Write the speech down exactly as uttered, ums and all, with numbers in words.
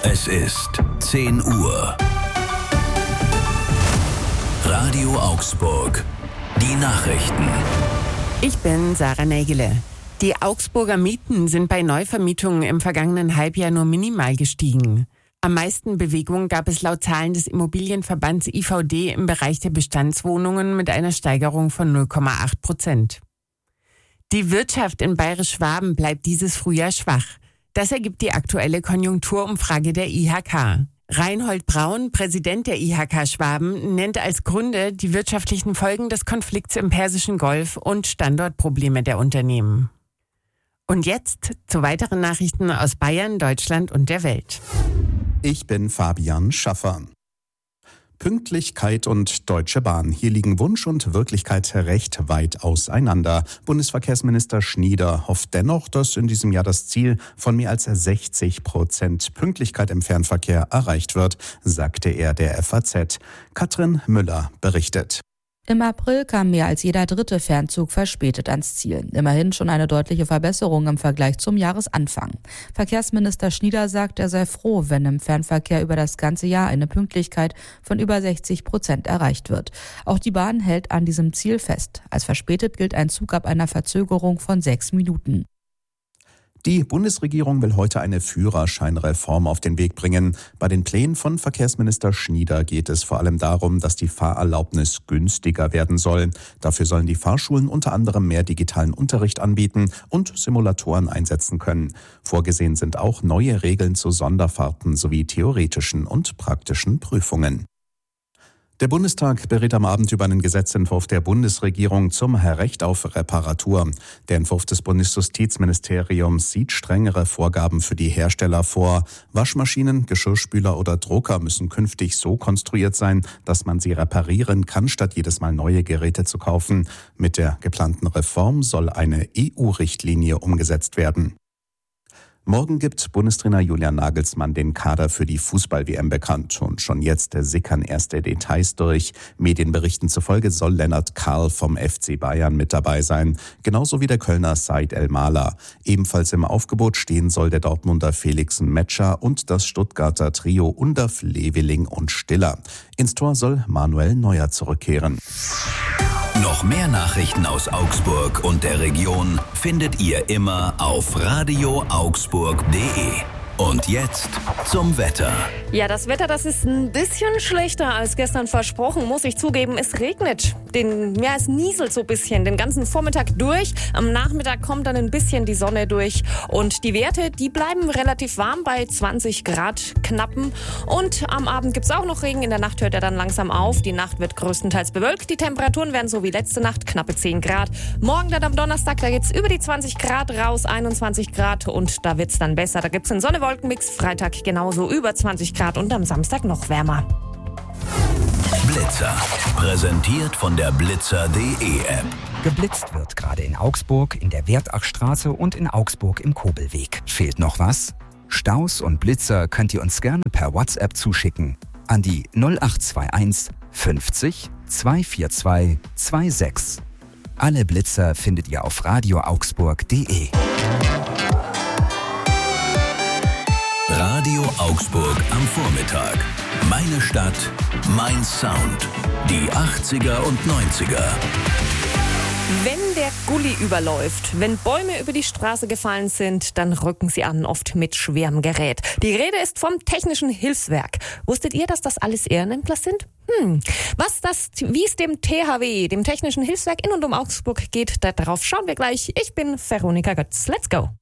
Es ist zehn Uhr. Radio Augsburg. Die Nachrichten. Ich bin Sarah Nägele. Die Augsburger Mieten sind bei Neuvermietungen im vergangenen Halbjahr nur minimal gestiegen. Am meisten Bewegung gab es laut Zahlen des Immobilienverbands I V D im Bereich der Bestandswohnungen mit einer Steigerung von null Komma acht Prozent. Die Wirtschaft in Bayerisch-Schwaben bleibt dieses Frühjahr schwach. Das ergibt die aktuelle Konjunkturumfrage der I H K. Reinhold Braun, Präsident der I H K Schwaben, nennt als Gründe die wirtschaftlichen Folgen des Konflikts im Persischen Golf und Standortprobleme der Unternehmen. Und jetzt zu weiteren Nachrichten aus Bayern, Deutschland und der Welt. Ich bin Fabian Schaffer. Pünktlichkeit und Deutsche Bahn. Hier liegen Wunsch und Wirklichkeit recht weit auseinander. Bundesverkehrsminister Schnieder hofft dennoch, dass in diesem Jahr das Ziel von mehr als sechzig Prozent Pünktlichkeit im Fernverkehr erreicht wird, sagte er der F A Z. Katrin Müller berichtet. Im April kam mehr als jeder dritte Fernzug verspätet ans Ziel. Immerhin schon eine deutliche Verbesserung im Vergleich zum Jahresanfang. Verkehrsminister Schnieder sagt, er sei froh, wenn im Fernverkehr über das ganze Jahr eine Pünktlichkeit von über sechzig Prozent erreicht wird. Auch die Bahn hält an diesem Ziel fest. Als verspätet gilt ein Zug ab einer Verzögerung von sechs Minuten. Die Bundesregierung will heute eine Führerscheinreform auf den Weg bringen. Bei den Plänen von Verkehrsminister Schnieder geht es vor allem darum, dass die Fahrerlaubnis günstiger werden soll. Dafür sollen die Fahrschulen unter anderem mehr digitalen Unterricht anbieten und Simulatoren einsetzen können. Vorgesehen sind auch neue Regeln zu Sonderfahrten sowie theoretischen und praktischen Prüfungen. Der Bundestag berät am Abend über einen Gesetzentwurf der Bundesregierung zum Recht auf Reparatur. Der Entwurf des Bundesjustizministeriums sieht strengere Vorgaben für die Hersteller vor. Waschmaschinen, Geschirrspüler oder Drucker müssen künftig so konstruiert sein, dass man sie reparieren kann, statt jedes Mal neue Geräte zu kaufen. Mit der geplanten Reform soll eine E U-Richtlinie umgesetzt werden. Morgen gibt Bundestrainer Julian Nagelsmann den Kader für die Fußball-W M bekannt. Und schon jetzt sickern erste Details durch. Medienberichten zufolge soll Lennart Karl vom F C Bayern mit dabei sein. Genauso wie der Kölner Said El-Mala. Ebenfalls im Aufgebot stehen soll der Dortmunder Felix Metscher und das Stuttgarter Trio Undav, Leveling und Stiller. Ins Tor soll Manuel Neuer zurückkehren. Noch mehr Nachrichten aus Augsburg und der Region findet ihr immer auf radio augsburg punkt de. Und jetzt zum Wetter. Ja, das Wetter, das ist ein bisschen schlechter als gestern versprochen, muss ich zugeben. Es regnet. Den, ja, es nieselt so ein bisschen den ganzen Vormittag durch. Am Nachmittag kommt dann ein bisschen die Sonne durch. Und die Werte, die bleiben relativ warm bei zwanzig Grad knappen. Und am Abend gibt's auch noch Regen. In der Nacht hört er dann langsam auf. Die Nacht wird größtenteils bewölkt. Die Temperaturen werden so wie letzte Nacht, knappe zehn Grad. Morgen dann am Donnerstag, da geht's über die zwanzig Grad raus, einundzwanzig Grad. Und da wird's dann besser. Da gibt's einen Sonne-Wolken-Mix. Freitag genauso über zwanzig Grad und am Samstag noch wärmer. Blitzer. Präsentiert von der blitzer punkt de App. Geblitzt wird gerade in Augsburg, in der Wertachstraße und in Augsburg im Kobelweg. Fehlt noch was? Staus und Blitzer könnt ihr uns gerne per WhatsApp zuschicken. An die null acht zwei eins fünfzig zweihundertvierundzwanzig sechsundzwanzig. Alle Blitzer findet ihr auf radio augsburg punkt de. Radio Augsburg am Vormittag. Meine Stadt, mein Sound. Die achtziger und neunziger. Wenn der Gully überläuft, wenn Bäume über die Straße gefallen sind, dann rücken sie an, oft mit schwerem Gerät. Die Rede ist vom Technischen Hilfswerk. Wusstet ihr, dass das alles Ehrenämtler sind? Hm. Was das, wie es dem T H W, dem Technischen Hilfswerk in und um Augsburg geht, darauf schauen wir gleich. Ich bin Veronika Götz. Let's go!